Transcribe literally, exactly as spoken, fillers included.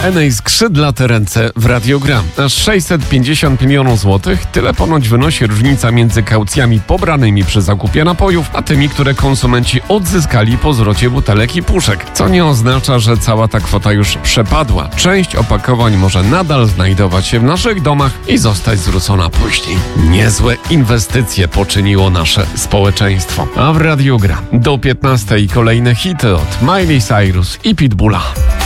Enej skrzydlate ręce w radiogram. Aż sześćset pięćdziesiąt milionów złotych, tyle ponoć wynosi różnica między kaucjami pobranymi przy zakupie napojów, a tymi, które konsumenci odzyskali po zwrocie butelek i puszek. Co nie oznacza, że cała ta kwota już przepadła. Część opakowań może nadal znajdować się w naszych domach i zostać zwrócona później. Niezłe inwestycje poczyniło nasze społeczeństwo. A w radiogram do piętnastej kolejne hity od Miley Cyrus i Pitbulla.